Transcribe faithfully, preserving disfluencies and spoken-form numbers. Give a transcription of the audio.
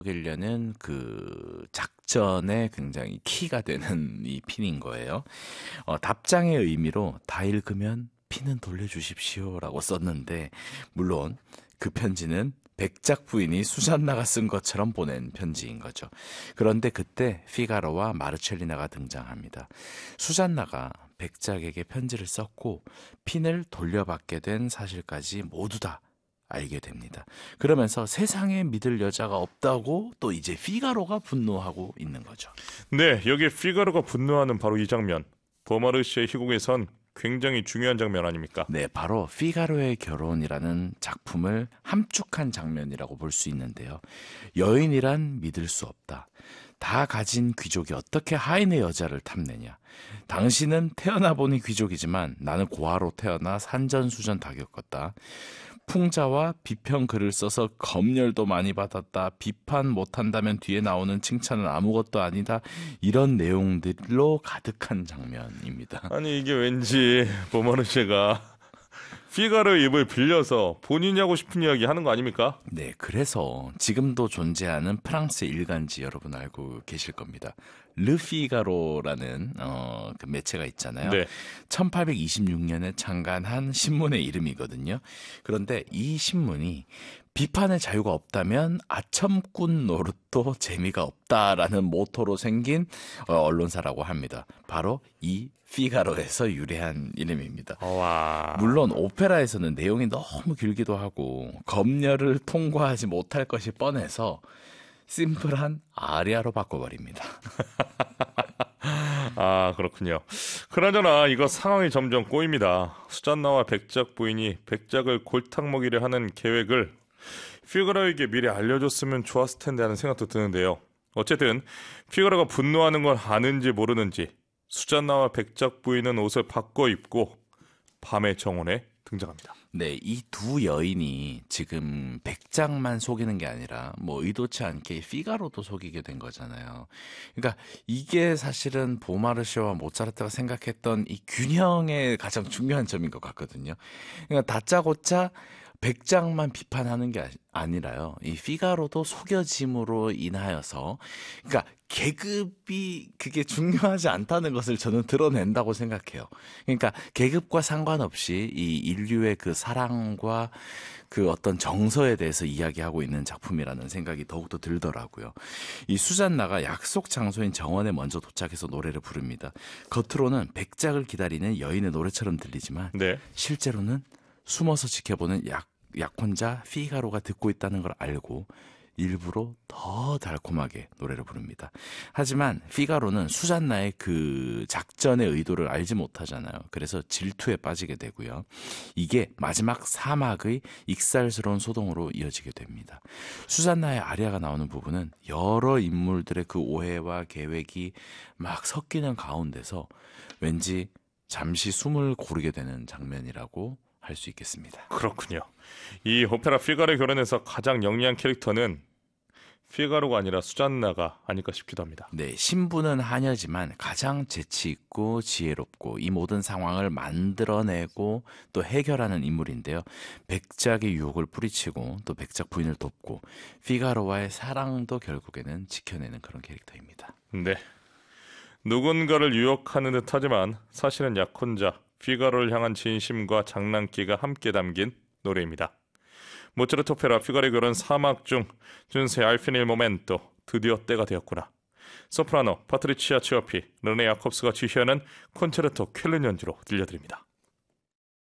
속이려는 그 작전에 굉장히 키가 되는 이 핀인 거예요. 어, 답장의 의미로 다 읽으면 피는 돌려주십시오라고 썼는데 물론 그 편지는 백작 부인이 수잔나가 쓴 것처럼 보낸 편지인 거죠. 그런데 그때 피가로와 마르첼리나가 등장합니다. 수잔나가 백작에게 편지를 썼고 핀을 돌려받게 된 사실까지 모두 다 알게 됩니다. 그러면서 세상에 믿을 여자가 없다고 또 이제 피가로가 분노하고 있는 거죠. 네, 여기 피가로가 분노하는 바로 이 장면. 보마르시의 희곡에선 굉장히 중요한 장면 아닙니까? 네, 바로 피가로의 결혼이라는 작품을 함축한 장면이라고 볼 수 있는데요. 여인이란 믿을 수 없다. 다 가진 귀족이 어떻게 하인의 여자를 탐내냐. 당신은 태어나 보니 귀족이지만 나는 고아로 태어나 산전수전 다 겪었다. 풍자와 비평 글을 써서 검열도 많이 받았다. 비판 못한다면 뒤에 나오는 칭찬은 아무것도 아니다. 이런 내용들로 가득한 장면입니다. 아니 이게 왠지 보마르시가 피가로의 입을 빌려서 본인이 하고 싶은 이야기 하는 거 아닙니까? 네, 그래서 지금도 존재하는 프랑스 일간지 여러분 알고 계실 겁니다. 르피가로라는 어, 그 매체가 있잖아요. 네. 천팔백이십육 년에 창간한 신문의 이름이거든요. 그런데 이 신문이 비판의 자유가 없다면 아첨꾼 노릇도 재미가 없다라는 모토로 생긴 어, 언론사라고 합니다. 바로 이 피가로에서 유래한 이름입니다. 와. 물론 오페라에서는 내용이 너무 길기도 하고 검열을 통과하지 못할 것이 뻔해서 심플한 아리아로 바꿔버립니다. 아 그렇군요. 그나저나 이거 상황이 점점 꼬입니다. 수잔나와 백작 부인이 백작을 골탕 먹이려 하는 계획을 피가로에게 미리 알려줬으면 좋았을 텐데 하는 생각도 드는데요. 어쨌든 피가로가 분노하는 걸 아는지 모르는지 수잔나와 백작 부인은 옷을 바꿔 입고 밤의 정원에 등장합니다. 네, 이 두 여인이 지금 백작만 속이는 게 아니라 뭐 의도치 않게 피가로도 속이게 된 거잖아요. 그러니까 이게 사실은 보마르시와 모차르트가 생각했던 이 균형의 가장 중요한 점인 것 같거든요. 그러니까 다짜고짜 백작만 비판하는 게 아니라요. 이 피가로도 속여짐으로 인하여서 그러니까 계급이 그게 중요하지 않다는 것을 저는 드러낸다고 생각해요. 그러니까 계급과 상관없이 이 인류의 그 사랑과 그 어떤 정서에 대해서 이야기하고 있는 작품이라는 생각이 더욱더 들더라고요. 이 수잔나가 약속 장소인 정원에 먼저 도착해서 노래를 부릅니다. 겉으로는 백작을 기다리는 여인의 노래처럼 들리지만 네. 실제로는 숨어서 지켜보는 약, 약혼자 피가로가 듣고 있다는 걸 알고 일부러 더 달콤하게 노래를 부릅니다. 하지만 피가로는 수잔나의 그 작전의 의도를 알지 못하잖아요. 그래서 질투에 빠지게 되고요. 이게 마지막 사막의 익살스러운 소동으로 이어지게 됩니다. 수잔나의 아리아가 나오는 부분은 여러 인물들의 그 오해와 계획이 막 섞이는 가운데서 왠지 잠시 숨을 고르게 되는 장면이라고 할 수 있겠습니다. 그렇군요. 이 오페라 피가로의 결혼에서 가장 영리한 캐릭터는 피가로가 아니라 수잔나가 아닐까 싶기도 합니다. 네, 신부는 하녀지만 가장 재치 있고 지혜롭고 이 모든 상황을 만들어내고 또 해결하는 인물인데요. 백작의 유혹을 뿌리치고 또 백작 부인을 돕고 피가로와의 사랑도 결국에는 지켜내는 그런 캐릭터입니다. 네. 누군가를 유혹하는 듯하지만 사실은 약혼자 피가로를 향한 진심과 장난기가 함께 담긴 노래입니다. 모차르트 오페라 피가로의 결혼 사막 중 준세 알피닐 모멘토 드디어 때가 되었구나. 소프라노 파트리치아 치오피, 르네 야콥스가 지휘하는 콘체르토 쾰른 연주로 들려드립니다.